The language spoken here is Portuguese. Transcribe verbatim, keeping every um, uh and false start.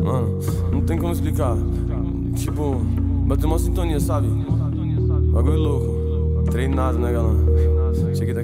Mano, não tem como explicar. Tipo, bateu uma sintonia, sabe? Bagulho louco. Treinado, né, galera? Cheguei daqui.